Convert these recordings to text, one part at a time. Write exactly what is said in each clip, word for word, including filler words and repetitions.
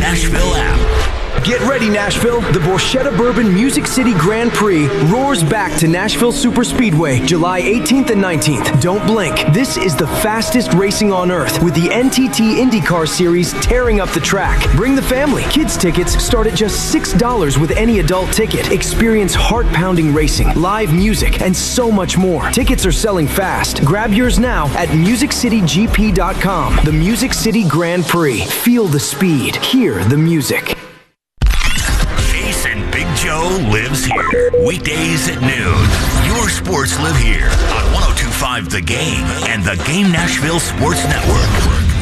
Nashville app. Get ready, Nashville. The Borchetta Bourbon Music City Grand Prix roars back to Nashville Superspeedway July eighteenth and nineteenth. Don't blink. This is the fastest racing on earth with the N T T IndyCar Series tearing up the track. Bring the family. Kids tickets start at just six dollars with any adult ticket. Experience heart-pounding racing, live music, and so much more. Tickets are selling fast. Grab yours now at music city g p dot com. The Music City Grand Prix. Feel the speed. Hear the music. Joe lives here. Weekdays at noon. Your sports live here on one oh two point five The Game and the Game Nashville Sports Network.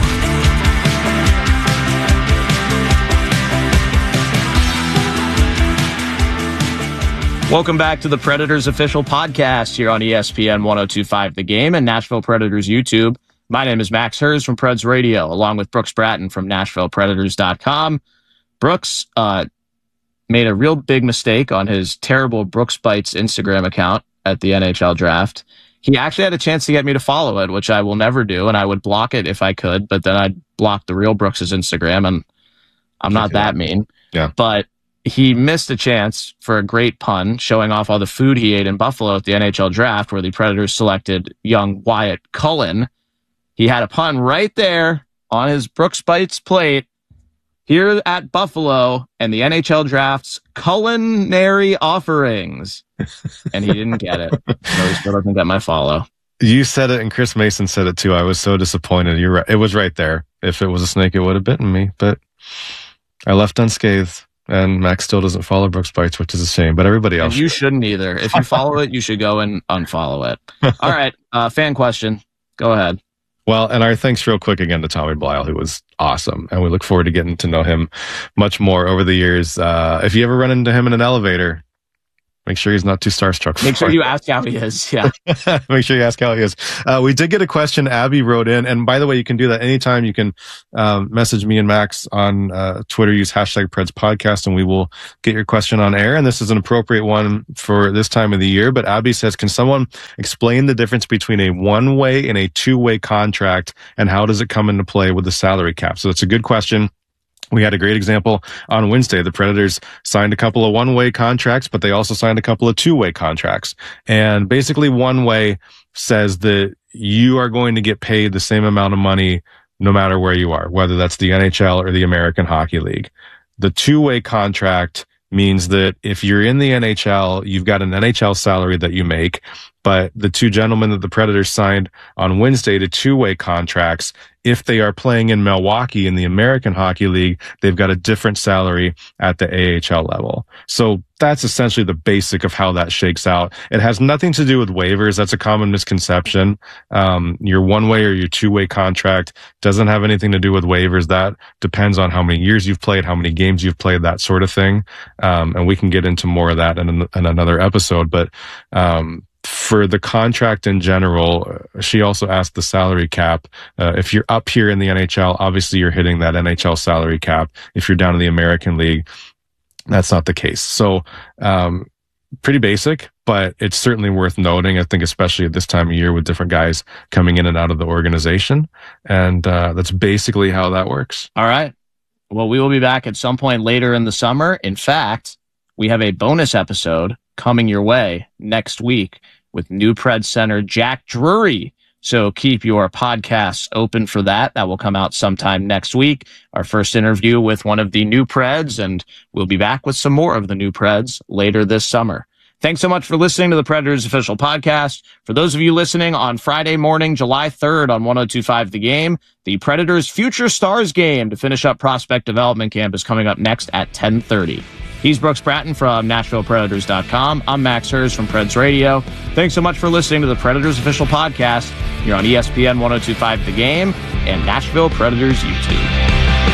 Welcome back to the Predators official podcast here on E S P N one oh two point five The Game and Nashville Predators YouTube. My name is Max Hers from Preds Radio, along with Brooks Bratton from Nashville Predators dot com. Brooks, uh, made a real big mistake on his terrible Brooks Bites Instagram account at the N H L draft. He actually had a chance to get me to follow it, which I will never do, and I would block it if I could, but then I'd block the real Brooks's Instagram, and I'm not that mean. Yeah. But he missed a chance for a great pun, showing off all the food he ate in Buffalo at the N H L draft, where the Predators selected young Wyatt Cullen. He had a pun right there on his Brooks Bites plate, here at Buffalo and the N H L draft's culinary offerings. And he didn't get it. So he still doesn't get my follow. You said it and Chris Mason said it too. I was so disappointed. You're right. It was right there. If it was a snake, it would have bitten me. But I left unscathed. And Max still doesn't follow Brooks Bites, which is a shame. But everybody else. And you shouldn't either. If you follow it, you should go and unfollow it. All right. Uh, fan question. Go ahead. Well, and our thanks real quick again to Tommy Blyle, who was awesome. And we look forward to getting to know him much more over the years. Uh, if you ever run into him in an elevator, make sure he's not too starstruck. Make sure you ask how he is. Yeah. Make sure you ask how he is. Uh, we did get a question Abby wrote in. And by the way, you can do that anytime. You can um, message me and Max on uh, Twitter. Use hashtag Preds Podcast, and we will get your question on air. And this is an appropriate one for this time of the year. But Abby says, can someone explain the difference between a one-way and a two-way contract, and how does it come into play with the salary cap? So it's a good question. We had a great example on Wednesday. The Predators signed a couple of one-way contracts, but they also signed a couple of two-way contracts. And basically one-way says that you are going to get paid the same amount of money no matter where you are, whether that's the N H L or the American Hockey League. The two-way contract means that if you're in the N H L, you've got an N H L salary that you make, but the two gentlemen that the Predators signed on Wednesday to two-way contracts, if they are playing in Milwaukee in the American Hockey League, they've got a different salary at the A H L level. So that's essentially the basic of how that shakes out. It has nothing to do with waivers. That's a common misconception. Um, your one-way or your two-way contract doesn't have anything to do with waivers. That depends on how many years you've played, how many games you've played, that sort of thing. Um, and we can get into more of that in, in another episode. But um, for the contract in general, she also asked the salary cap. Uh, if you're up here in the N H L, obviously you're hitting that N H L salary cap. If you're down in the American League, that's not the case. So, um, pretty basic, but it's certainly worth noting, I think, especially at this time of year with different guys coming in and out of the organization. And uh, that's basically how that works. All right. Well, we will be back at some point later in the summer. In fact, we have a bonus episode coming your way next week with new Preds center Jack Drury. So keep your podcasts open for that. That will come out sometime next week. Our first interview with one of the new Preds, and we'll be back with some more of the new Preds later this summer. Thanks so much for listening to the Predators official podcast. For those of you listening on Friday morning, July third on one oh two point five The Game, the Predators Future Stars game to finish up Prospect Development Camp is coming up next at ten thirty. He's Brooks Bratton from Nashville Predators dot com. I'm Max Hers from Preds Radio. Thanks so much for listening to the Predators official podcast here on E S P N one oh two point five The Game and Nashville Predators YouTube.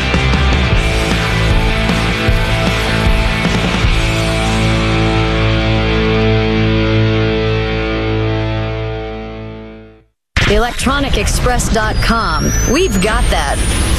electronic express dot com. We've got that.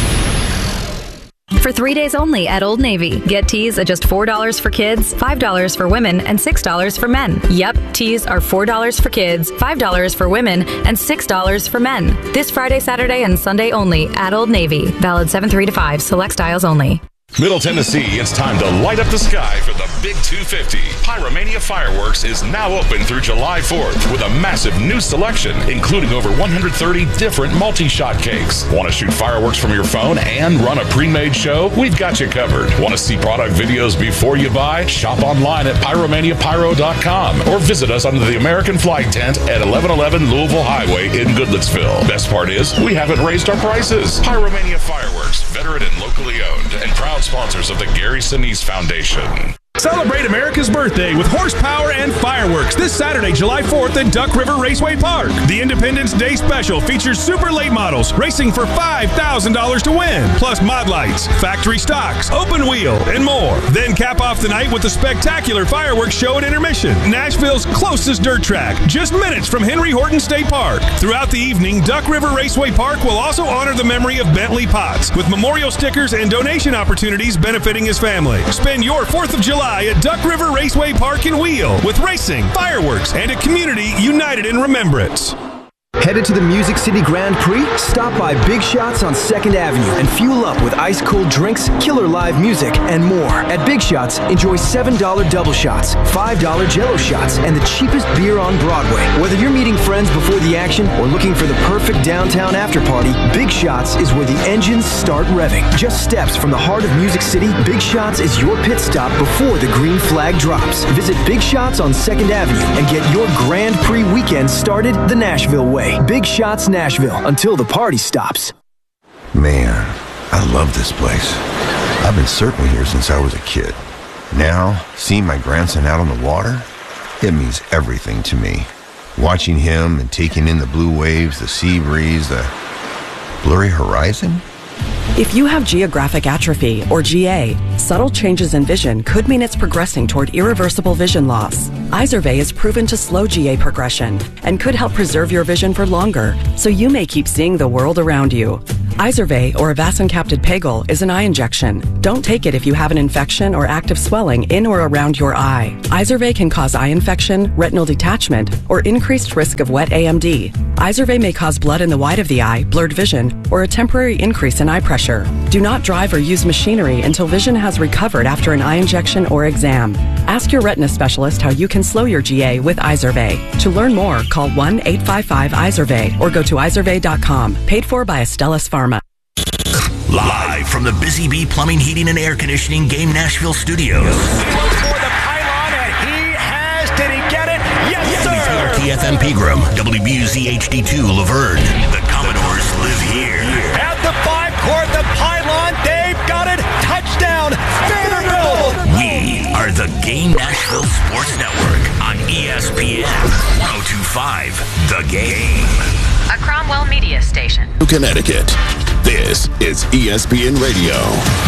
For three days only at Old Navy. Get tees at just four dollars for kids, five dollars for women, and six dollars for men. Yep, tees are four dollars for kids, five dollars for women, and six dollars for men. This Friday, Saturday, and Sunday only at Old Navy. Valid seven three to five. Select styles only. Middle Tennessee, it's time to light up the sky for the Big two fifty. Pyromania Fireworks is now open through July fourth with a massive new selection, including over one hundred thirty different multi-shot cakes. Want to shoot fireworks from your phone and run a pre-made show? We've got you covered. Want to see product videos before you buy? Shop online at pyromania pyro dot com or visit us under the American flag tent at eleven eleven Louisville Highway in Goodlettsville. Best part is, we haven't raised our prices. Pyromania Fireworks, veteran and locally owned, and proud sponsors of the Gary Sinise Foundation. Celebrate America's birthday with horsepower and fireworks this Saturday, July fourth at Duck River Raceway Park. The Independence Day Special features super late models racing for five thousand dollars to win, plus mod lights, factory stocks, open wheel, and more. Then cap off the night with a spectacular fireworks show at intermission, Nashville's closest dirt track, just minutes from Henry Horton State Park. Throughout the evening, Duck River Raceway Park will also honor the memory of Bentley Potts with memorial stickers and donation opportunities benefiting his family. Spend your fourth of July at Duck River Raceway Park and Wheel with racing, fireworks, and a community united in remembrance. Headed to the Music City Grand Prix? Stop by Big Shots on second Avenue and fuel up with ice-cold drinks, killer live music, and more. At Big Shots, enjoy seven dollar double shots, five dollar Jell-O shots, and the cheapest beer on Broadway. Whether you're meeting friends before the action or looking for the perfect downtown after-party, Big Shots is where the engines start revving. Just steps from the heart of Music City, Big Shots is your pit stop before the green flag drops. Visit Big Shots on second Avenue and get your Grand Prix weekend started the Nashville way. Big Shots Nashville, until the party stops. Man, I love this place. I've been surfing here since I was a kid. Now, seeing my grandson out on the water, it means everything to me. Watching him and taking in the blue waves, the sea breeze, the blurry horizon. If you have geographic atrophy, or G A, subtle changes in vision could mean it's progressing toward irreversible vision loss. Izervay is proven to slow G A progression and could help preserve your vision for longer, so you may keep seeing the world around you. Izervay, or avacincaptad pegol, is an eye injection. Don't take it if you have an infection or active swelling in or around your eye. Izervay can cause eye infection, retinal detachment, or increased risk of wet A M D. Izervay may cause blood in the white of the eye, blurred vision, or a temporary increase in eye pressure. Do not drive or use machinery until vision has recovered after an eye injection or exam. Ask your retina specialist how you can slow your G A with Izervay. To learn more, call one eight five five Izervay or go to izervay dot com. Paid for by Astellas Pharma. Live from the Busy Bee Plumbing, Heating, and Air Conditioning Game Nashville Studios. For the pylon, and he has. Did he get it? Yes, sir. T F M Pegram, W B U Z H D two Laverne. The Commodores live here. At the five court, the pylon. They've got it. Touchdown, Vanderbilt. We are the Game Nashville Sports Network on E S P N one oh two point five The Game. A Cromwell Media Station. Connecticut. This is E S P N Radio.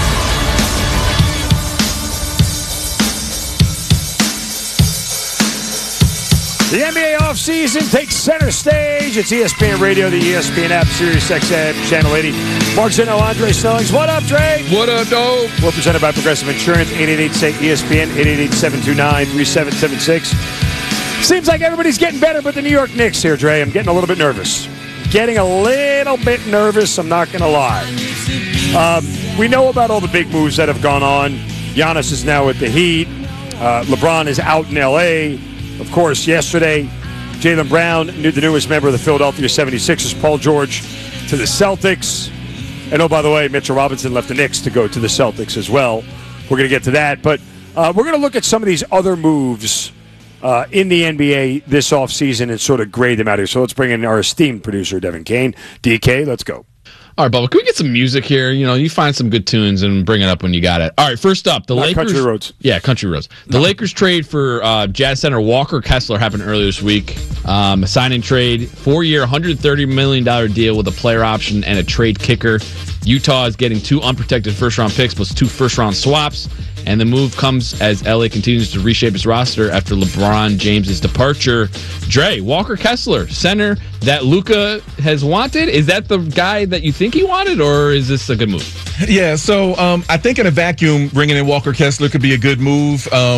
The N B A offseason takes center stage. It's E S P N Radio, the E S P N app, Sirius X M, Channel eighty. Mark Zeno, Andre Snellings. What up, Dre? What up, dog? We're presented by Progressive Insurance, eight eight eight, S A Y, E S P N, eight eight eight, seven two nine, three seven seven six. Seems like everybody's getting better but the New York Knicks here, Dre. I'm getting a little bit nervous. Getting a little bit nervous, I'm not going to lie. Um, we know about all the big moves that have gone on. Giannis is now with the Heat. Uh, LeBron is out in L A. Of course, yesterday, Jaylen Brown, the newest member of the Philadelphia seventy-sixers, Paul George to the Celtics. And oh, by the way, Mitchell Robinson left the Knicks to go to the Celtics as well. We're going to get to that. But uh, we're going to look at some of these other moves uh, in the N B A this offseason and sort of grade them out here. So let's bring in our esteemed producer, Devin Kane. D K, let's go. All right, Bubba, can we get some music here? You know, you find some good tunes and bring it up when you got it. All right, first up, the Not Lakers. Country Roads. Yeah, Country Roads. The no. Lakers trade for uh, Jazz center Walker Kessler happened earlier this week. Um, a sign and trade, four-year, one hundred thirty million dollars deal with a player option and a trade kicker. Utah is getting two unprotected first-round picks plus two first-round swaps. And the move comes as L A continues to reshape its roster after LeBron James's departure. Dre, Walker Kessler, center that Luka has wanted. Is that the guy that you think he wanted, or is this a good move? Yeah, so um, I think in a vacuum, bringing in Walker Kessler could be a good move. Um,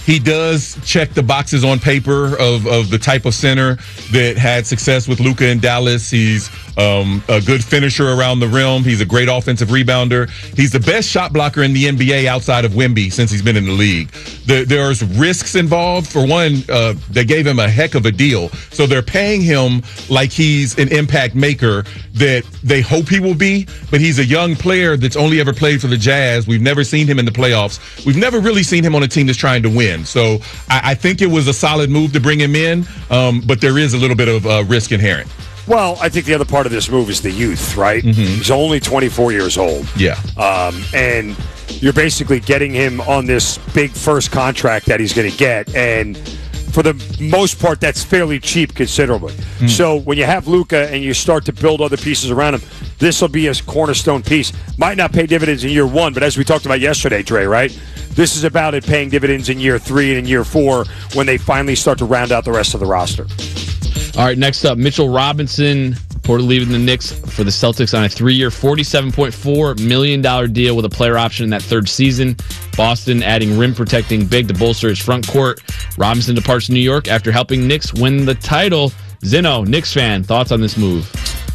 he does check the boxes on paper of, of the type of center that had success with Luka in Dallas. He's um, a good finisher around the rim. He's a great offensive rebounder. He's the best shot blocker in the N B A outside of Wemby since he's been in the league. The, there's risks involved. For one, uh, they gave him a heck of a deal. So they're paying him like he's an impact maker that they hope he will be, but he's a young player that's only ever played for the Jazz. We've never seen him in the playoffs. We've never really seen him on a team that's trying to win. So I, I think it was a solid move to bring him in, um, but there is a little bit of uh, risk inherent. Well, I think the other part of this move is the youth, right? Mm-hmm. He's only twenty-four years old. Yeah. Um, and you're basically getting him on this big first contract that he's going to get. And for the most part, that's fairly cheap considerably. Mm. So when you have Luka and you start to build other pieces around him, this will be a cornerstone piece. Might not pay dividends in year one, but as we talked about yesterday, Dre, right? This is about it paying dividends in year three and in year four when they finally start to round out the rest of the roster. All right, next up, Mitchell Robinson reportedly leaving the Knicks for the Celtics on a three-year, forty-seven point four million dollars deal with a player option in that third season. Boston adding rim-protecting big to bolster his front court. Robinson departs New York after helping Knicks win the title. Zeno, Knicks fan, thoughts on this move?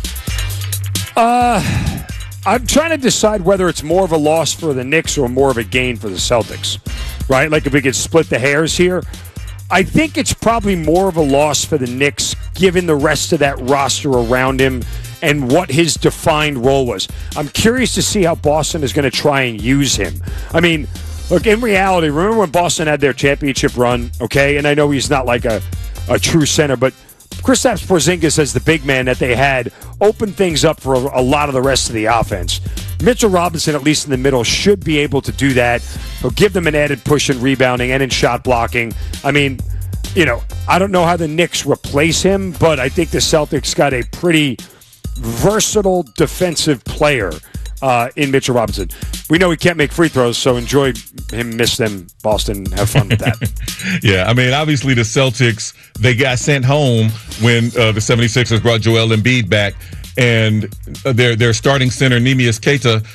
Uh, I'm trying to decide whether it's more of a loss for the Knicks or more of a gain for the Celtics, right? Like if we could split the hairs here. I think it's probably more of a loss for the Knicks given the rest of that roster around him and what his defined role was. I'm curious to see how Boston is going to try and use him. I mean, look, in reality, remember when Boston had their championship run, okay? And I know he's not like a, a true center, but Kristaps Porzingis as the big man that they had opened things up for a, a lot of the rest of the offense. Mitchell Robinson, at least in the middle, should be able to do that. He'll give them an added push in rebounding and in shot blocking. I mean, you know, I don't know how the Knicks replace him, but I think the Celtics got a pretty versatile defensive player uh, in Mitchell Robinson. We know he can't make free throws, so enjoy him, miss them, Boston. Have fun with that. Yeah, I mean, obviously the Celtics, they got sent home when uh, the seventy-sixers brought Joel Embiid back, and their their starting center, Neemias Queta,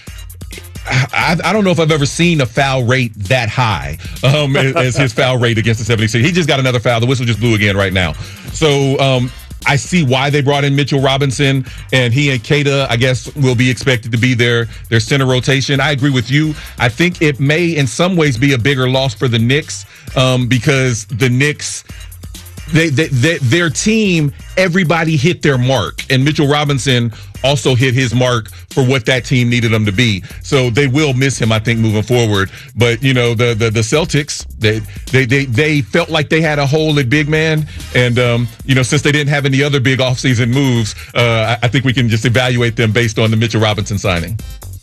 I, I don't know if I've ever seen a foul rate that high um, as his foul rate against the seventy-sixers. He just got another foul. The whistle just blew again right now. So um, I see why they brought in Mitchell Robinson, and he and Queta, I guess, will be expected to be their, their center rotation. I agree with you. I think it may in some ways be a bigger loss for the Knicks um, because the Knicks – They, they, they, their team, everybody hit their mark, and Mitchell Robinson also hit his mark for what that team needed him to be. So they will miss him, I think, moving forward. But you know, the the, the Celtics, they, they they they felt like they had a hole at big man, and um, you know, since they didn't have any other big offseason moves, uh, I, I think we can just evaluate them based on the Mitchell Robinson signing.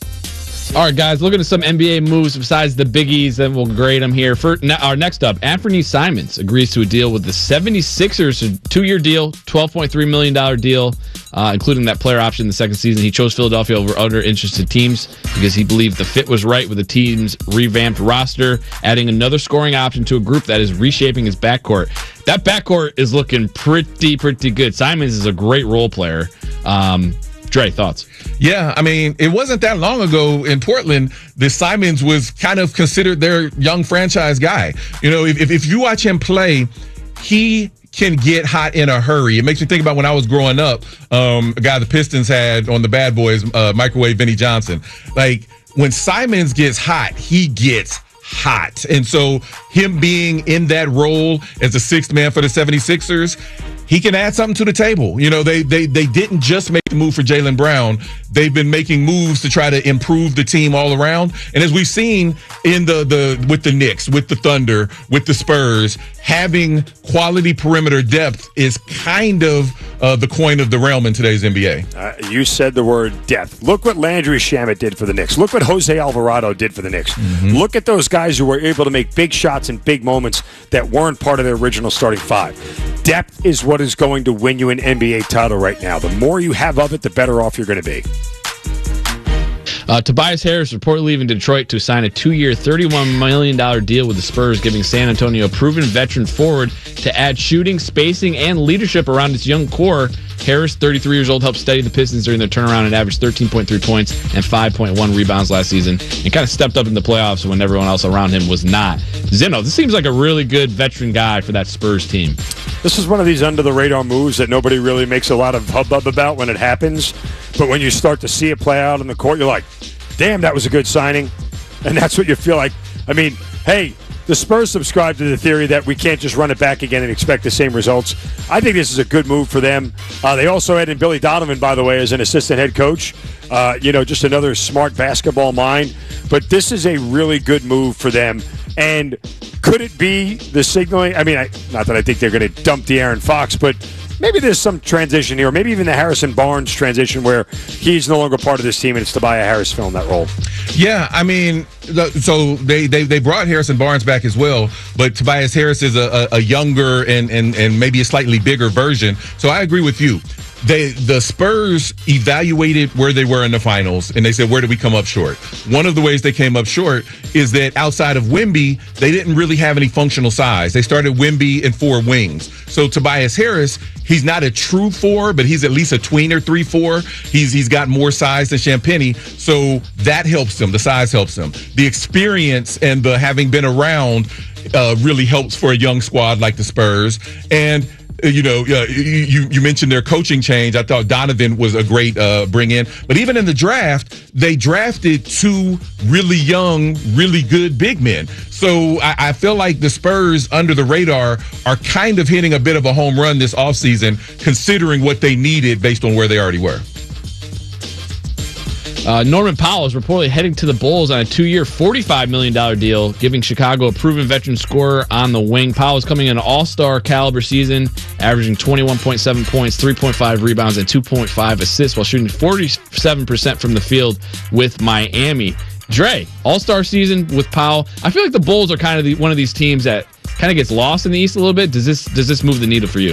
All right, guys, looking at some N B A moves besides the biggies, and we'll grade them here. For our next up, Anthony Simons agrees to a deal with the seventy-sixers, a two-year deal, twelve point three million dollars deal, uh, including that player option in the second season. He chose Philadelphia over other interested teams because he believed the fit was right with the team's revamped roster, adding another scoring option to a group that is reshaping his backcourt. That backcourt is looking pretty, pretty good. Simons is a great role player. Um, Dre, thoughts? Yeah, I mean, it wasn't that long ago in Portland that Simons was kind of considered their young franchise guy. You know, if, if you watch him play, he can get hot in a hurry. It makes me think about when I was growing up, um, a guy the Pistons had on the Bad Boys, uh, Microwave Vinnie Johnson. Like, when Simons gets hot, he gets hot. And so him being in that role as the sixth man for the seventy-sixers, he can add something to the table. You know, they they they didn't just make the move for Jaylen Brown. They've been making moves to try to improve the team all around. And as we've seen in the the with the Knicks, with the Thunder, with the Spurs, having quality perimeter depth is kind of uh, the coin of the realm in today's N B A. Uh, you said the word depth. Look what Landry Shamet did for the Knicks. Look what Jose Alvarado did for the Knicks. Mm-hmm. Look at those guys who were able to make big shots in big moments that weren't part of their original starting five. Depth is what is going to win you an N B A title right now. The more you have of it, the better off you're going to be. Uh, Tobias Harris reportedly leaving Detroit to sign a two-year, thirty-one million dollars deal with the Spurs, giving San Antonio a proven veteran forward to add shooting, spacing, and leadership around its young core. Harris, thirty-three years old, helped steady the Pistons during their turnaround and averaged thirteen point three points and five point one rebounds last season, and kind of stepped up in the playoffs when everyone else around him was not. Zeno, this seems like a really good veteran guy for that Spurs team. This is one of these under-the-radar moves that nobody really makes a lot of hubbub about when it happens, but when you start to see it play out in the court, you're like, damn, that was a good signing. And that's what you feel like. I mean, hey, the Spurs subscribe to the theory that we can't just run it back again and expect the same results. I think this is a good move for them. Uh, they also added Billy Donovan, by the way, as an assistant head coach. Uh, you know, just another smart basketball mind. But this is a really good move for them. And could it be the signaling? I mean, I, not that I think they're going to dump De'Aaron Fox, but maybe there's some transition here, or maybe even the Harrison Barnes transition where he's no longer part of this team and it's Tobias Harris filling that role. Yeah, I mean, so they, they, they brought Harrison Barnes back as well, but Tobias Harris is a, a, a younger and, and, and maybe a slightly bigger version. So I agree with you. They, the Spurs evaluated where they were in the finals, and they said, where did we come up short? One of the ways they came up short is that outside of Wemby, they didn't really have any functional size. They started Wemby in four wings. So Tobias Harris, he's not a true four, but he's at least a tweener three four. He's He's got more size than Champagnie, so that helps him. The size helps him. The experience and the having been around uh, really helps for a young squad like the Spurs. And You know, uh, you you mentioned their coaching change. I thought Donovan was a great uh, bring in. But even in the draft, they drafted two really young, really good big men. So I, I feel like the Spurs, under the radar, are kind of hitting a bit of a home run this offseason, considering what they needed based on where they already were. Uh, Norman Powell is reportedly heading to the Bulls on a two-year, forty-five million dollars deal, giving Chicago a proven veteran scorer on the wing. Powell is coming in an all-star caliber season, averaging twenty-one point seven points, three point five rebounds, and two point five assists while shooting forty-seven percent from the field with Miami. Dre, all-star season with Powell. I feel like the Bulls are kind of the, one of these teams that kind of gets lost in the East a little bit. Does this does this move the needle for you?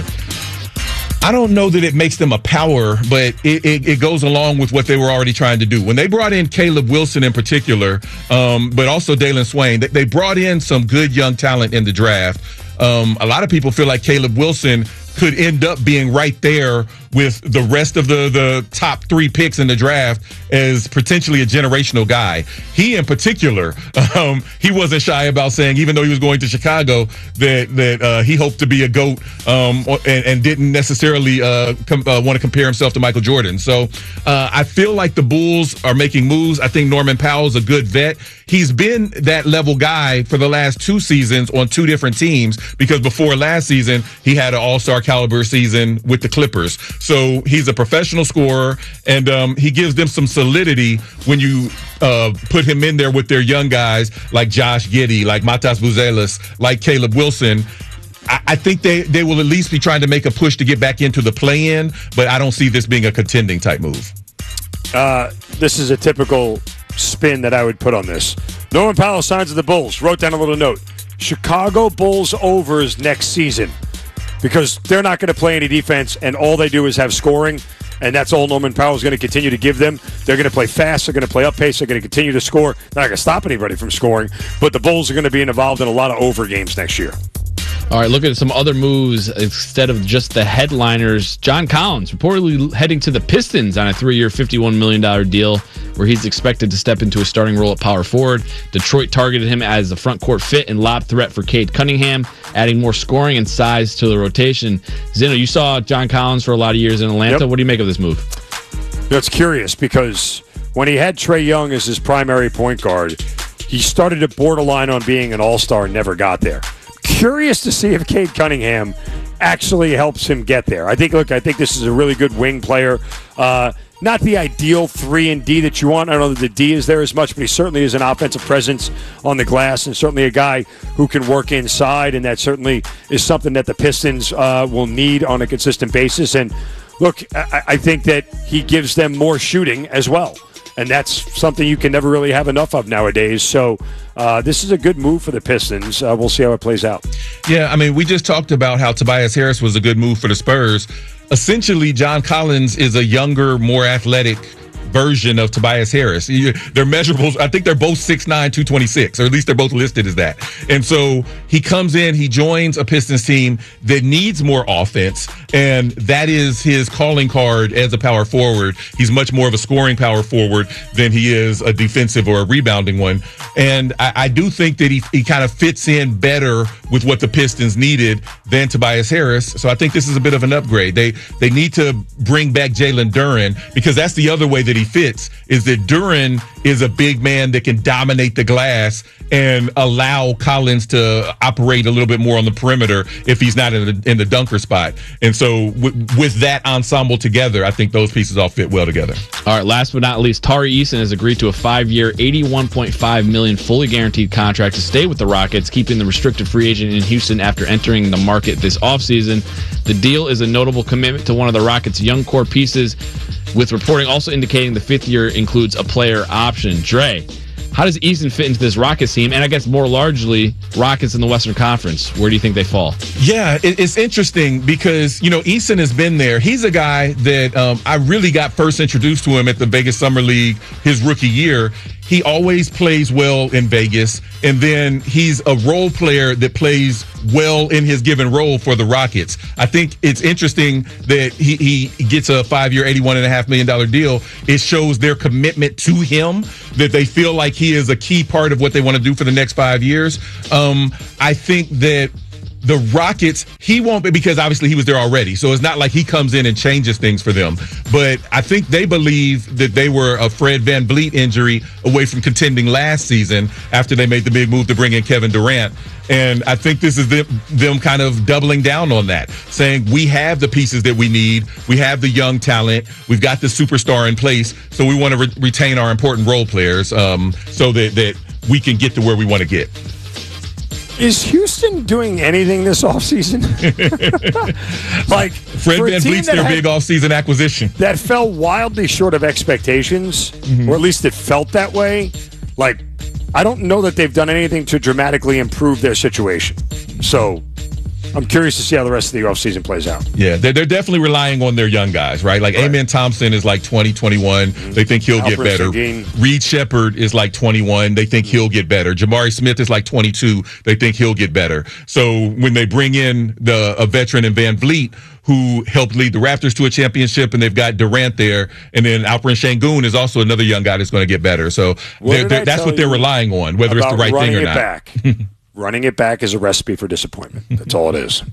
I don't know that it makes them a power, but it, it, it goes along with what they were already trying to do. When they brought in Caleb Wilson in particular, um, but also Dalen Swain, they, they brought in some good young talent in the draft. Um, a lot of people feel like Caleb Wilson could end up being right there with the rest of the, the top three picks in the draft as potentially a generational guy. He in particular, um, he wasn't shy about saying, even though he was going to Chicago, that that uh, he hoped to be a GOAT um, and, and didn't necessarily uh, com- uh, want to compare himself to Michael Jordan. So uh, I feel like the Bulls are making moves. I think Norman Powell's a good vet. He's been that level guy for the last two seasons on two different teams, because before last season, he had an all-star caliber season with the Clippers. So he's a professional scorer, and um, he gives them some solidity when you uh, put him in there with their young guys like Josh Giddey, like Matas Buzelis, like Caleb Wilson. I, I think they, they will at least be trying to make a push to get back into the play-in, but I don't see this being a contending type move. Uh, this is a typical spin that I would put on this. Norman Powell signs with the Bulls. Wrote down a little note. Chicago Bulls overs next season, because they're not going to play any defense, and all they do is have scoring, and that's all Norman Powell is going to continue to give them. They're going to play fast. They're going to play up pace. They're going to continue to score. They're not going to stop anybody from scoring, but the Bulls are going to be involved in a lot of over games next year. All right, looking at some other moves instead of just the headliners. John Collins reportedly heading to the Pistons on a three-year, fifty-one million dollars deal, where he's expected to step into a starting role at power forward. Detroit targeted him as a front court fit and lob threat for Cade Cunningham, adding more scoring and size to the rotation. Zeno, you saw John Collins for a lot of years in Atlanta. Yep. What do you make of this move? That's curious, because when he had Trae Young as his primary point guard, he started at borderline on being an all-star and never got there. Curious to see if Cade Cunningham actually helps him get there. I think, look, I think this is a really good wing player. Uh, not the ideal three and D that you want. I don't know that the D is there as much, but he certainly is an offensive presence on the glass, and certainly a guy who can work inside, and that certainly is something that the Pistons uh, will need on a consistent basis. And look, I, I think that he gives them more shooting as well. And that's something you can never really have enough of nowadays. So uh, this is a good move for the Pistons. Uh, we'll see how it plays out. Yeah, I mean, we just talked about how Tobias Harris was a good move for the Spurs. Essentially, John Collins is a younger, more athletic version of Tobias Harris. Their measurables, I think they're both six nine, two twenty-six, or at least they're both listed as that. And so he comes in, he joins a Pistons team that needs more offense, and that is his calling card as a power forward. He's much more of a scoring power forward than he is a defensive or a rebounding one. And I, I do think that he, he kind of fits in better with what the Pistons needed than Tobias Harris. So I think this is a bit of an upgrade. They they need to bring back Jalen Duren, because that's the other way that he fits, is that Duren is a big man that can dominate the glass and allow Collins to operate a little bit more on the perimeter if he's not in the, in the dunker spot. And so w- with that ensemble together, I think those pieces all fit well together. All right, last but not least, Tari Eason has agreed to a five-year, eighty-one point five million dollars fully guaranteed contract to stay with the Rockets, keeping the restricted free agent in Houston after entering the market this offseason. The deal is a notable commitment to one of the Rockets' young core pieces, with reporting also indicating the fifth year includes a player option. Dre, how does Eason fit into this Rockets team? And I guess more largely, Rockets in the Western Conference. Where do you think they fall? Yeah, it, it's interesting because, you know, Eason has been there. He's a guy that um, I really got first introduced to him at the Vegas Summer League his rookie year. He always plays well in Vegas, and then he's a role player that plays well in his given role for the Rockets. I think it's interesting that he, he gets a five-year, eighty-one point five million dollars deal. It shows their commitment to him, that they feel like he is a key part of what they want to do for the next five years. Um, I think that the Rockets, he won't be, because obviously he was there already. So it's not like he comes in and changes things for them. But I think they believe that they were a Fred VanVleet injury away from contending last season after they made the big move to bring in Kevin Durant. And I think this is them, them kind of doubling down on that, saying we have the pieces that we need. We have the young talent. We've got the superstar in place. So we want to re- retain our important role players um, so that, that we can get to where we want to get. Is Houston doing anything this offseason? Like Fred VanVleet's their big offseason acquisition. That fell wildly short of expectations, mm-hmm. or at least it felt that way. Like, I don't know that they've done anything to dramatically improve their situation. So I'm curious to see how the rest of the offseason plays out. Yeah, they're, they're definitely relying on their young guys, right? Like, right. Amen Thompson is like twenty, twenty-one. Mm-hmm. They think he'll Alfred get better. Seguin. Reed Shepherd is like twenty-one. They think he'll get better. Jamari Smith is like twenty-two. They think he'll get better. So when they bring in the a veteran in VanVleet, who helped lead the Raptors to a championship, and they've got Durant there, and then Alperen Sengun is also another young guy that's going to get better. So they're, they're, that's what they're relying on, whether it's the right thing or not. Back. Running it back is a recipe for disappointment. That's all it is.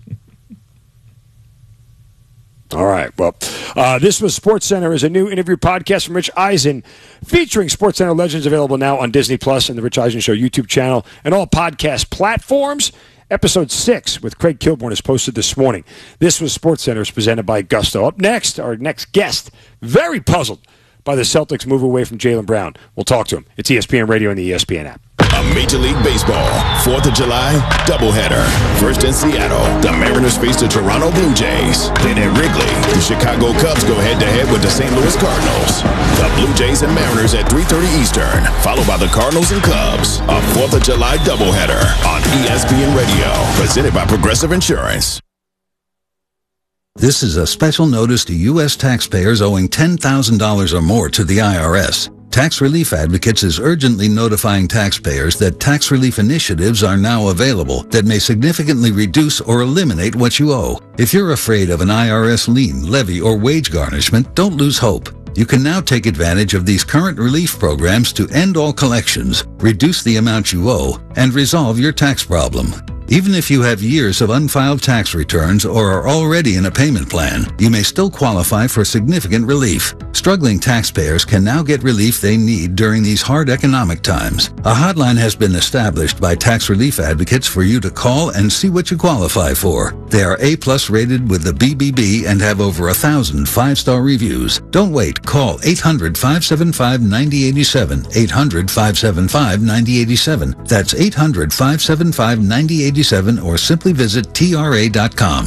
All right. Well, uh, this was SportsCenter, is a new interview podcast from Rich Eisen featuring SportsCenter legends, available now on Disney Plus and the Rich Eisen Show YouTube channel and all podcast platforms. Episode six with Craig Kilborn is posted this morning. This was SportsCenter, is presented by Gusto. Up next, our next guest, very puzzled by the Celtics' move away from Jaylen Brown. We'll talk to him. It's E S P N Radio and the E S P N app. A Major League Baseball fourth of July doubleheader. First in Seattle, the Mariners face the Toronto Blue Jays. Then at Wrigley, the Chicago Cubs go head-to-head with the Saint Louis Cardinals. The Blue Jays and Mariners at three thirty Eastern, followed by the Cardinals and Cubs. A fourth of July doubleheader on E S P N Radio, presented by Progressive Insurance. This is a special notice to U S taxpayers owing ten thousand dollars or more to the I R S. Tax Relief Advocates is urgently notifying taxpayers that tax relief initiatives are now available that may significantly reduce or eliminate what you owe. If you're afraid of an I R S lien, levy, or wage garnishment, don't lose hope. You can now take advantage of these current relief programs to end all collections, reduce the amount you owe, and resolve your tax problem. Even if you have years of unfiled tax returns or are already in a payment plan, you may still qualify for significant relief. Struggling taxpayers can now get relief they need during these hard economic times. A hotline has been established by Tax Relief Advocates for you to call and see what you qualify for. They are A-plus rated with the B B B and have over a thousand five-star reviews. Don't wait. Call eight hundred, five seven five, nine zero eight seven, eight hundred, five seven five, nine zero eight seven. That's eight hundred, five seven five, nine zero eight seven, or simply visit T R A dot com.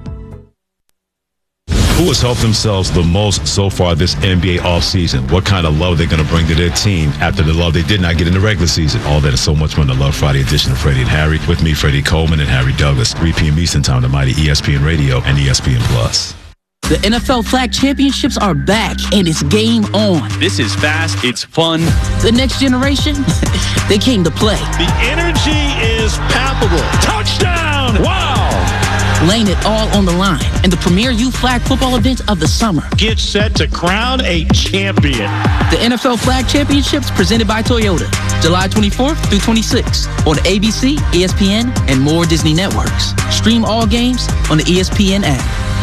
Who has helped themselves the most so far this N B A offseason? What kind of love they're going to bring to their team after the love they did not get in the regular season? All that and so much more on the Love Friday edition of Freddie and Harry. With me, Freddie Coleman and Harry Douglas. three p.m. Eastern Time, the mighty E S P N Radio and E S P N Plus. The N F L Flag Championships are back, and it's game on. This is fast. It's fun. The next generation, they came to play. The energy is palpable. Touchdown! Wow! Laying it all on the line in the premier youth flag football event of the summer. Get set to crown a champion. The N F L Flag Championships presented by Toyota, July twenty-fourth through twenty-sixth on A B C, E S P N, and more Disney networks. Stream all games on the E S P N app.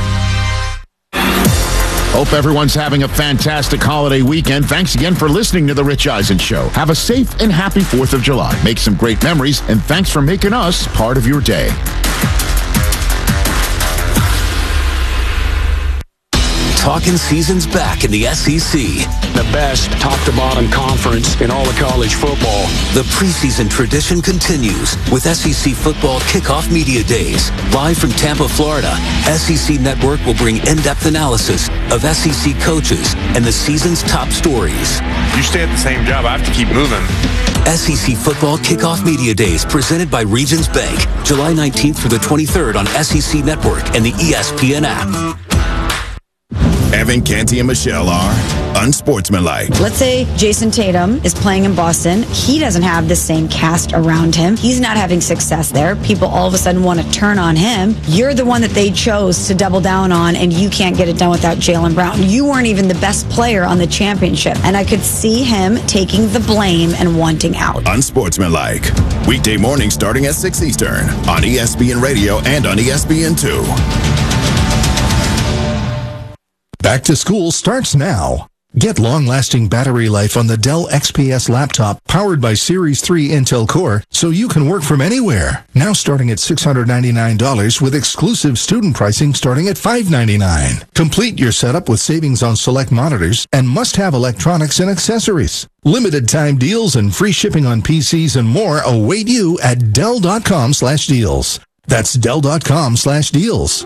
Hope everyone's having a fantastic holiday weekend. Thanks again for listening to The Rich Eisen Show. Have a safe and happy fourth of July. Make some great memories, and thanks for making us part of your day. Talking season's back in the S E C. The best top-to-bottom conference in all of college football. The preseason tradition continues with S E C Football Kickoff Media Days. Live from Tampa, Florida, S E C Network will bring in-depth analysis of S E C coaches and the season's top stories. You stay at the same job, I have to keep moving. S E C Football Kickoff Media Days presented by Regions Bank. July nineteenth through the twenty-third on S E C Network and the E S P N app. Evan, Canty, and Michelle are unsportsmanlike. Let's say Jason Tatum is playing in Boston. He doesn't have the same cast around him. He's not having success there. People all of a sudden want to turn on him. You're the one that they chose to double down on, and you can't get it done without Jaylen Brown. You weren't even the best player on the championship, and I could see him taking the blame and wanting out. Unsportsmanlike. Weekday morning starting at six Eastern on E S P N Radio and on E S P N two. Back to school starts now. Get long-lasting battery life on the Dell X P S laptop powered by Series three Intel Core so you can work from anywhere. Now starting at six hundred ninety-nine dollars with exclusive student pricing starting at five hundred ninety-nine dollars. Complete your setup with savings on select monitors and must-have electronics and accessories. Limited time deals and free shipping on P Cs and more await you at Dell.com slash deals. That's Dell.com slash deals.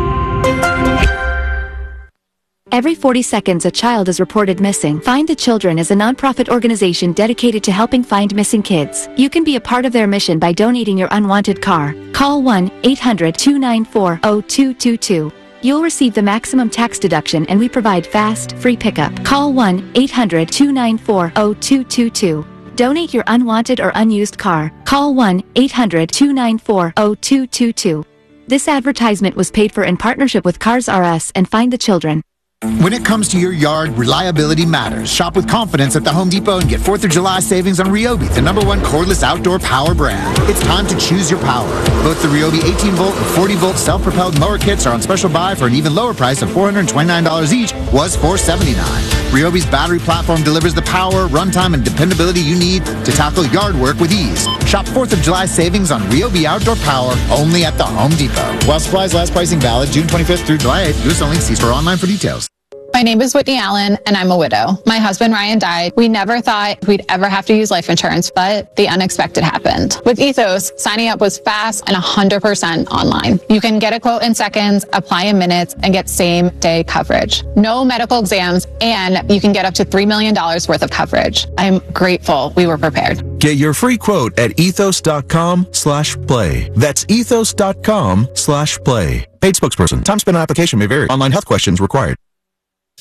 Every forty seconds, a child is reported missing. Find the Children is a nonprofit organization dedicated to helping find missing kids. You can be a part of their mission by donating your unwanted car. Call one eight hundred two nine four zero two two two. You'll receive the maximum tax deduction, and we provide fast, free pickup. Call one eight hundred two nine four zero two two two. Donate your unwanted or unused car. Call one eight hundred two nine four zero two two two. This advertisement was paid for in partnership with Cars R Us and Find the Children. When it comes to your yard, reliability matters. Shop with confidence at the Home Depot and get fourth of July savings on Ryobi, the number one cordless outdoor power brand. It's time to choose your power. Both the Ryobi eighteen volt and forty volt self-propelled mower kits are on special buy for an even lower price of four hundred twenty-nine dollars each, was four hundred seventy-nine dollars. Ryobi's battery platform delivers the power, runtime, and dependability you need to tackle yard work with ease. Shop fourth of July savings on Ryobi outdoor power only at the Home Depot. While supplies last, pricing valid June twenty-fifth through July eighth. U S only. See store online for details. My name is Whitney Allen, and I'm a widow. My husband, Ryan, died. We never thought we'd ever have to use life insurance, but the unexpected happened. With Ethos, signing up was fast and one hundred percent online. You can get a quote in seconds, apply in minutes, and get same-day coverage. No medical exams, and you can get up to three million dollars worth of coverage. I'm grateful we were prepared. Get your free quote at ethos.com slash play. That's ethos.com slash play. Paid spokesperson. Time spent on application may vary. Online health questions required.